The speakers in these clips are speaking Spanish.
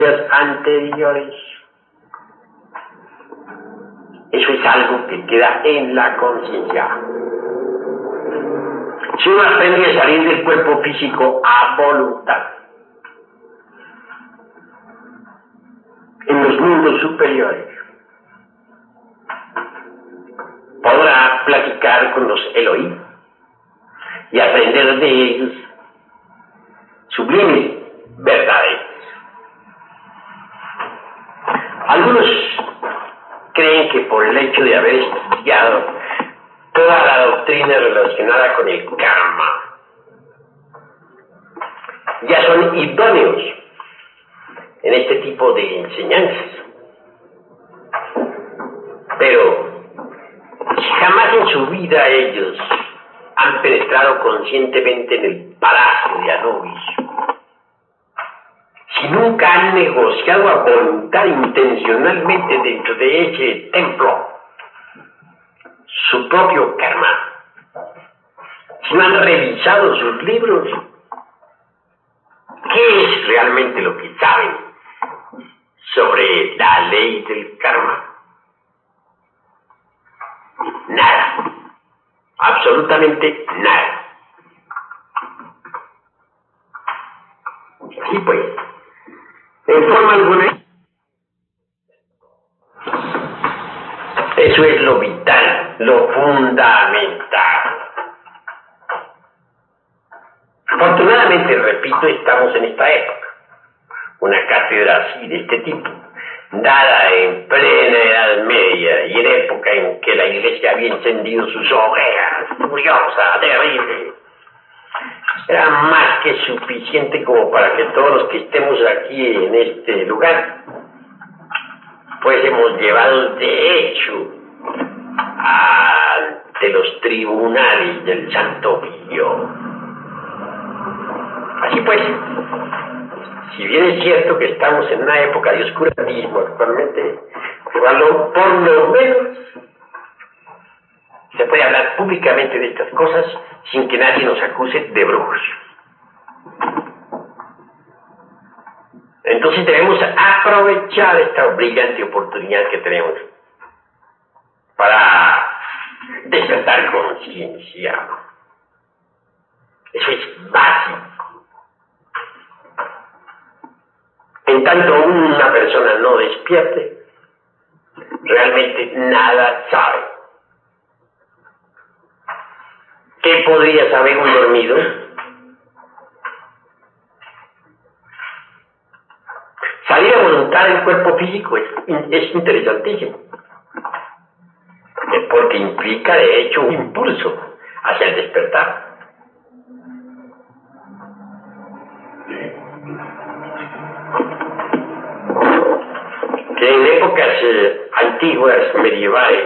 anteriores. Eso es algo que queda en la conciencia. Si uno aprende a salir del cuerpo físico a voluntad, en los mundos superiores, podrá platicar con los Elohim y aprender de ellos sublimes verdades. Algunos creen que por el hecho de haber estudiado toda la doctrina relacionada con el karma, ya son idóneos en este tipo de enseñanzas. Pero si jamás en su vida ellos han penetrado conscientemente en el palacio de Anubis, si nunca han negociado a voluntad intencionalmente dentro de ese templo su propio karma, si no han revisado sus libros, ¿qué es realmente lo que saben sobre la ley del karma? Nada, absolutamente nada. Sí, pues, en forma alguna, eso es lo vital, lo fundamental. Afortunadamente, repito, estamos en esta época. Una cátedra así, de este tipo, dada en plena Edad Media y en época en que la Iglesia había encendido sus hogueras, furiosa, terrible, era más que suficiente como para que todos los que estemos aquí en este lugar fuésemos llevados de hecho ante los tribunales del Santo Oficio. Así pues, si bien es cierto que estamos en una época de oscurantismo actualmente, por lo menos se puede hablar públicamente de estas cosas sin que nadie nos acuse de brujos. Entonces debemos aprovechar esta brillante oportunidad que tenemos para despertar conciencia. Eso es básico. En tanto una persona no despierte, realmente nada sabe. ¿Qué podría saber un dormido? Salir a voluntad del cuerpo físico es interesantísimo, porque implica de hecho un impulso hacia el despertar. Que en épocas antiguas, medievales,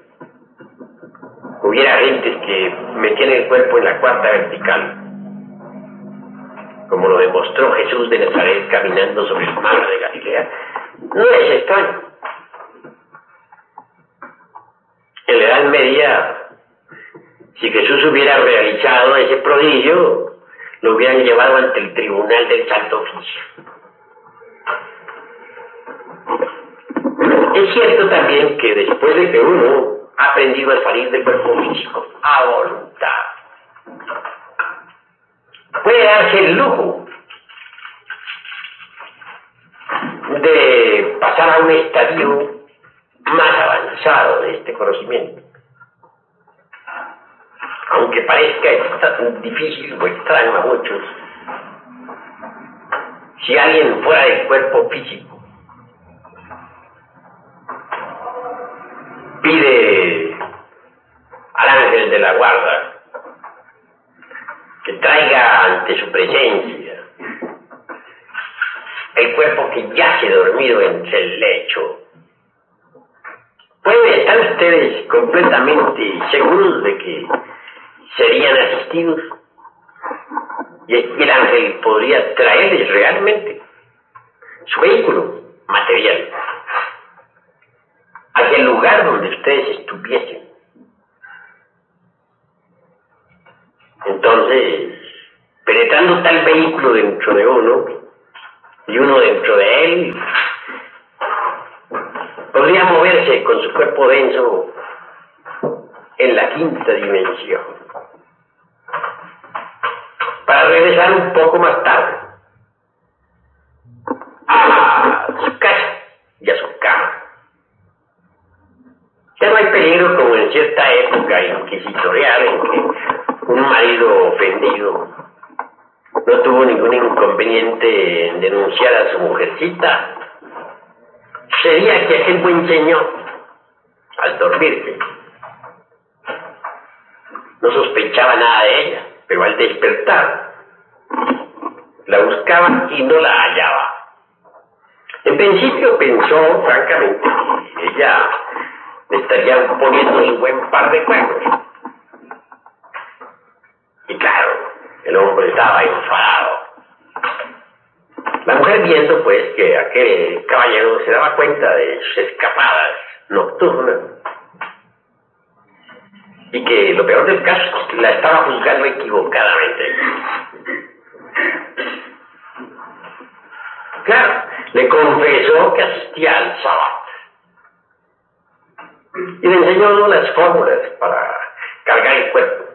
hubiera gentes que metían el cuerpo en la cuarta vertical, como lo demostró Jesús de Nazaret caminando sobre el mar de Galilea, no es extraño. En la Edad Media, si Jesús hubiera realizado ese prodigio, lo hubieran llevado ante el tribunal del Santo Oficio. Es cierto también que después de que uno ha aprendido a salir del cuerpo físico a voluntad, puede darse el lujo de pasar a un estadio más avanzado de este conocimiento. Aunque parezca difícil o extraño a muchos, si alguien fuera del cuerpo físico pide al ángel de la guarda que traiga ante su presencia el cuerpo que yace dormido entre el lecho, ¿pueden estar ustedes completamente seguros de que serían asistidos? Y el ángel podría traerles realmente su vehículo material hacia el lugar donde ustedes estuviesen. Entonces, penetrando tal vehículo dentro de uno, y uno dentro de él podría moverse con su cuerpo denso en la quinta dimensión, para regresar un poco más tarde a su casa y a su cama. Ya no hay peligro como en cierta época inquisitorial en que un marido ofendido no tuvo ningún inconveniente en denunciar a su mujercita. Sería que aquel buen señor, al dormirse, no sospechaba nada de ella, pero al despertar la buscaba y no la hallaba. En principio pensó, francamente, que ella le estaría poniendo un buen par de cuernos. Y claro, el hombre estaba enfadado. La mujer, viendo pues que aquel caballero se daba cuenta de sus escapadas nocturnas y que lo peor del caso es que la estaba juzgando equivocadamente, claro, le confesó que asistía al sábado y le enseñó las fórmulas para cargar el cuerpo.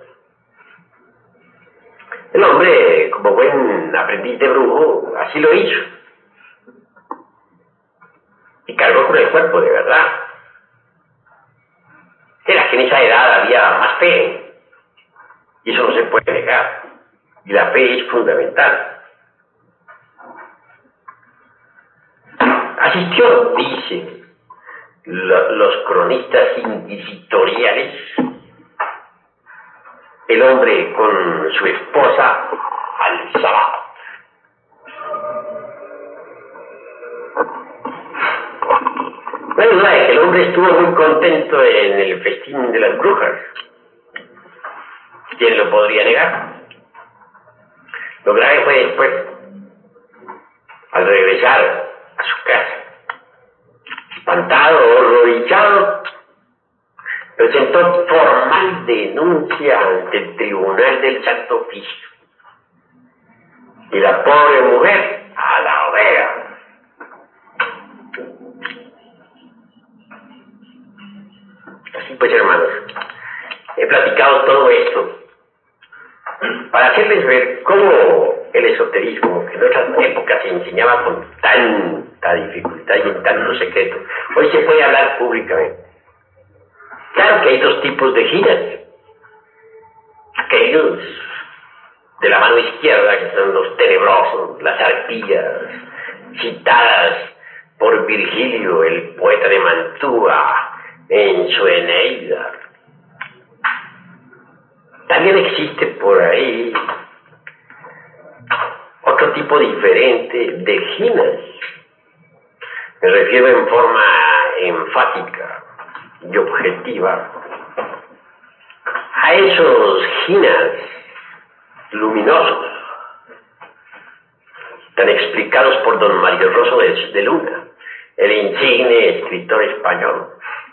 El hombre, como buen aprendiz de brujo, así lo hizo. Y cargó con el cuerpo de verdad. Era que en esa edad había más fe. Y eso no se puede negar. Y la fe es fundamental. Asistió, dicen los cronistas inquisitoriales, el hombre con su esposa al sábado. No hay duda de que el hombre estuvo muy contento en el festín de las brujas. ¿Quién lo podría negar? Lo grave fue después, al regresar a su casa, espantado, horrorizado, presentó formal denuncia ante el Tribunal del Santo Oficio. Y la pobre mujer a la hoguera. Así pues, hermanos, he platicado todo esto para hacerles ver cómo el esoterismo, que en otras épocas se enseñaba con tanta dificultad y en tanto secreto, hoy se puede hablar públicamente. Claro que hay dos tipos de giras. Aquellos de la mano izquierda, que son los tenebrosos, las arpías, citadas por Virgilio, el poeta de Mantua, en su Eneida. También existe por ahí otro tipo diferente de ginas. Me refiero en forma enfática y objetiva a esos ginas luminosos, tan explicados por don Mario Rosso de Luna, el insigne escritor español.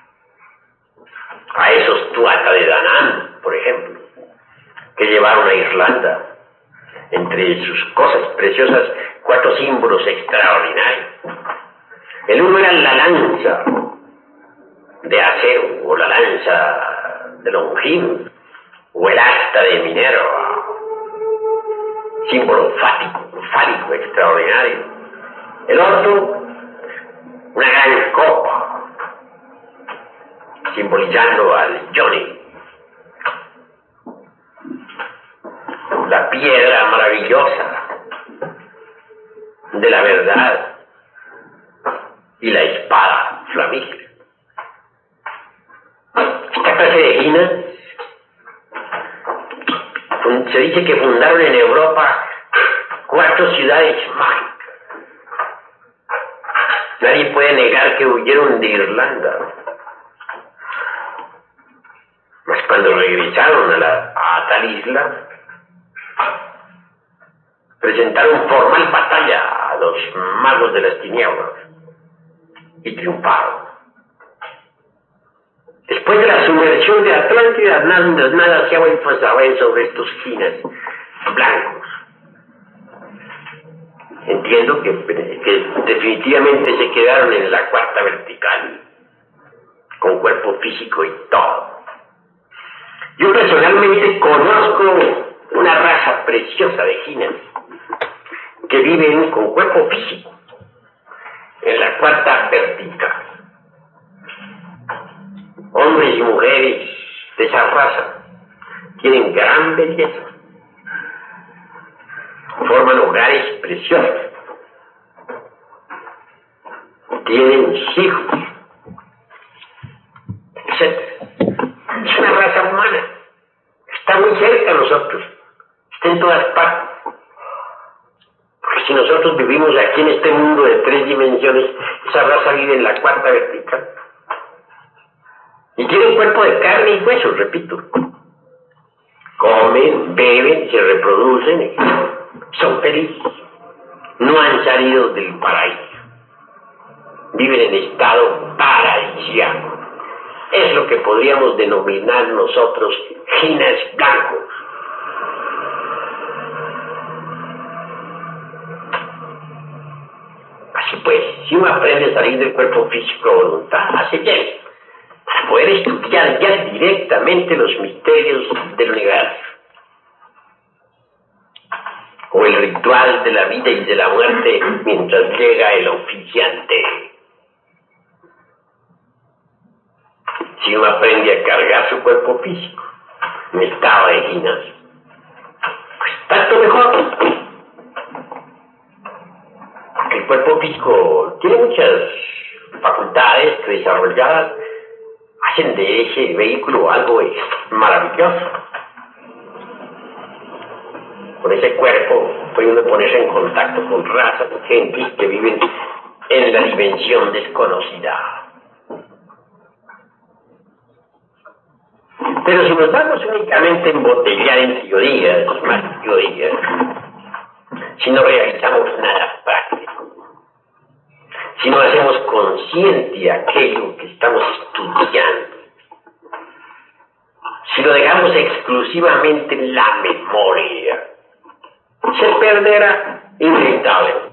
A esos tuata de Danán, por ejemplo, que llevaron a Irlanda, entre sus cosas preciosas, 4 símbolos extraordinarios. El uno era la lanza de acero, o la lanza de Longín, o el asta de Minerva, símbolo fálico extraordinario. El otro, una gran copa, simbolizando al Johnny. La piedra maravillosa de la verdad y la espada flamígera. Esta clase de ginas se dice que fundaron en Europa 4 ciudades mágicas. Nadie puede negar que huyeron de Irlanda. Mas cuando regresaron a tal isla, presentaron formal batalla a los magos de las tinieblas y triunfaron. Después de la sumersión de Atlántida, nada se ha vuelto a saber sobre estos ginas blancos. Entiendo que definitivamente se quedaron en la cuarta vertical, con cuerpo físico y todo. Yo personalmente conozco una raza preciosa de ginas que viven con cuerpo físico en la cuarta vertical. Hombres y mujeres de esa raza tienen gran belleza, forman hogares preciosos, tienen hijos, etc. Es una raza humana, está muy cerca de nosotros, está en todas partes. Porque si nosotros vivimos aquí en este mundo de 3 dimensiones, esa raza vive en la cuarta vertical. Y tienen cuerpo de carne y hueso, repito. Comen, beben, se reproducen, son felices. No han salido del paraíso. Viven en estado paradisíaco. Es lo que podríamos denominar nosotros ginas blancos. Así pues, si uno aprende a salir del cuerpo físico a voluntad, hace bien, para poder estudiar ya directamente los misterios del universo, o el ritual de la vida y de la muerte mientras llega el oficiante. Si uno aprende a cargar su cuerpo físico en estado de ginas, pues tanto mejor. Porque el cuerpo físico tiene muchas facultades que desarrolladas hacen de ese vehículo algo maravilloso. Con ese cuerpo puede uno ponerse en contacto con razas de gentes que viven en la dimensión desconocida. Pero si nos vamos únicamente a embotellar en teorías, más teorías, si no realizamos nada práctico, si no hacemos consciente aquello que estamos estudiando, si lo dejamos exclusivamente en la memoria, se perderá inevitablemente.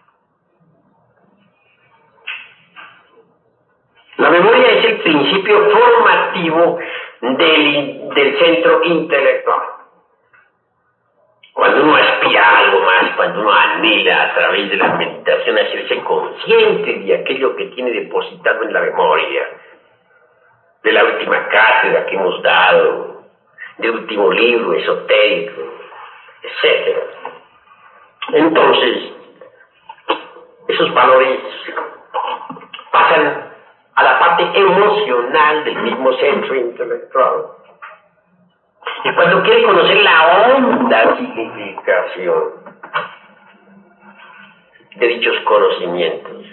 La memoria es el principio formativo del centro intelectual. Cuando uno aspira a algo más, cuando uno anhela a través de la meditación hacerse consciente de aquello que tiene depositado en la memoria, de la última cátedra que hemos dado, del último libro esotérico, etc. Entonces, esos valores pasan a la parte emocional del mismo centro intelectual. Y cuando quiere conocer la honda significación de dichos conocimientos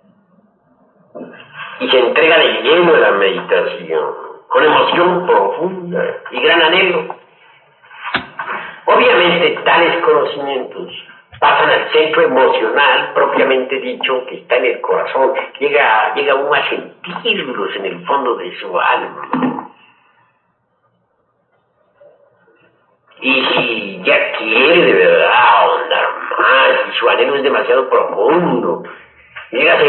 y se entrega de lleno a la meditación, con emoción profunda y gran anhelo, obviamente tales conocimientos pasan al centro emocional propiamente dicho, que está en el corazón. Llega uno a sentirlos en el fondo de su alma. Y si ya quiere de verdad ahondar más, y su anhelo es demasiado profundo, llegas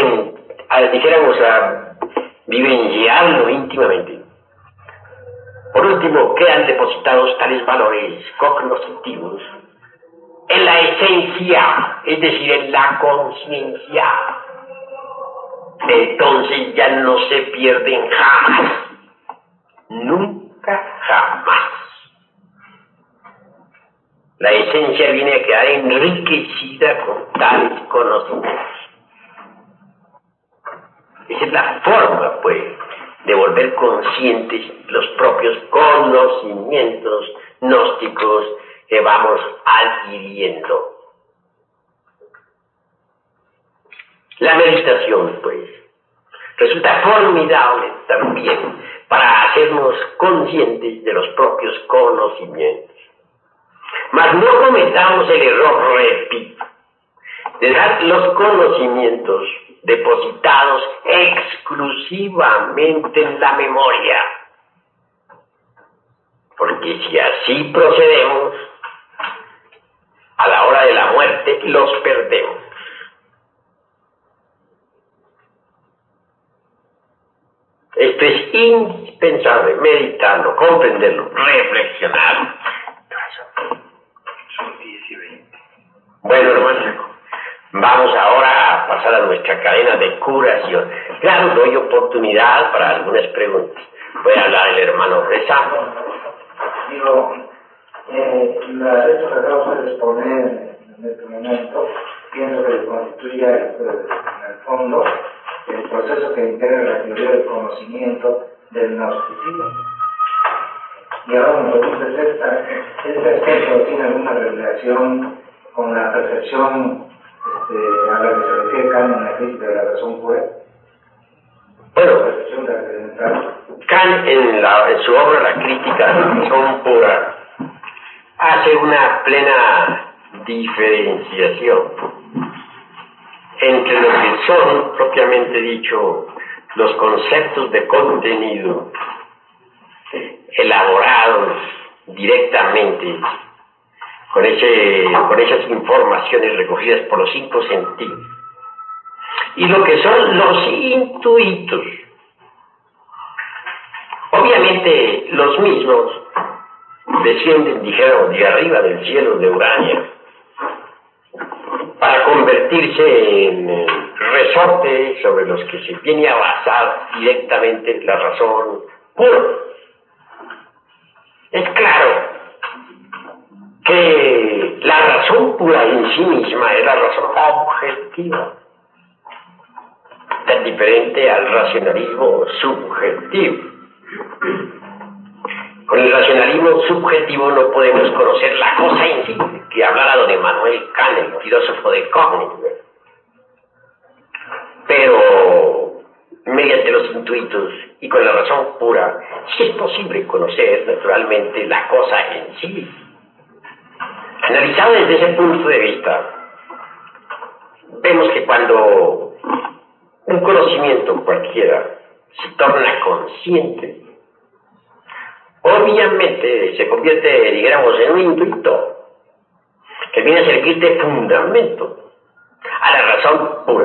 a vivenciarlo íntimamente. Por último, quedan depositados tales valores cognoscitivos en la esencia, es decir, en la conciencia. Entonces ya no se pierden jamás, nunca jamás. La esencia viene a quedar enriquecida con tales conocimientos. Esa es la forma, pues, de volver conscientes los propios conocimientos gnósticos que vamos adquiriendo. La meditación, pues, resulta formidable también para hacernos conscientes de los propios conocimientos. Mas no cometamos el error, repito, de dar los conocimientos depositados exclusivamente en la memoria. Porque si así procedemos, a la hora de la muerte los perdemos. Esto es indispensable, meditarlo, comprenderlo, reflexionarlo. Son 10 y 20. Bueno, hermano, vamos ahora a pasar a nuestra cadena de curación. Claro, doy oportunidad para algunas preguntas. Voy a hablar el hermano Reza. Digo, esto que acabo de exponer en este momento, pienso que constituye en el fondo el proceso que integra la teoría del conocimiento del gnosticismo. Y ahora me pregunto, ¿este aspecto tiene alguna relación con la percepción a la que se refiere Kant en la crítica de la razón pura? Bueno, La percepción trascendental. Kant en su obra La crítica de la razón pura hace una plena diferenciación entre lo que son, propiamente dicho, los conceptos de contenido elaborados directamente con esas informaciones recogidas por los 5 sentidos, y lo que son los intuitos. Obviamente los mismos descienden, dijeron, de arriba del cielo de Urania para convertirse en resortes sobre los que se viene a basar directamente la razón pura. Es claro que la razón pura en sí misma es la razón objetiva, tan diferente al racionalismo subjetivo. Con el racionalismo subjetivo no podemos conocer la cosa en sí, que hablara don Emmanuel Kant, el filósofo de Königsberg. Pero mediante los intuitos y con la razón pura, sí es posible conocer naturalmente la cosa en sí. Analizado desde ese punto de vista, vemos que cuando un conocimiento cualquiera se torna consciente, obviamente se convierte, digamos, en un intuito que viene a servir de fundamento a la razón pura.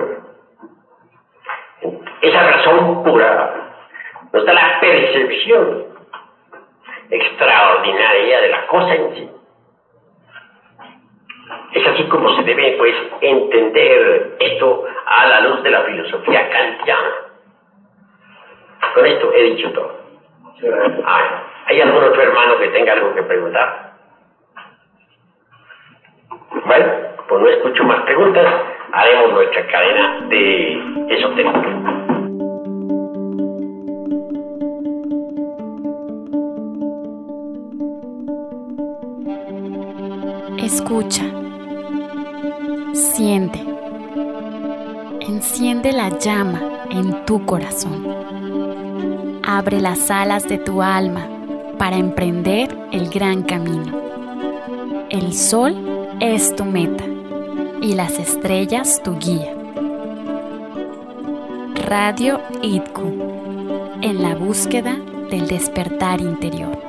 Esa razón pura nos da la percepción extraordinaria de la cosa en sí. Es así como se debe, pues, entender esto a la luz de la filosofía kantiana. Con esto he dicho todo. ¿Hay algún otro hermano que tenga algo que preguntar? Bueno, pues no escucho más preguntas. Haremos nuestra cadena de esotérica. Escucha, siente, enciende la llama en tu corazón. Abre las alas de tu alma para emprender el gran camino. El sol es tu meta y las estrellas tu guía. Radio IDCU, en la búsqueda del despertar interior.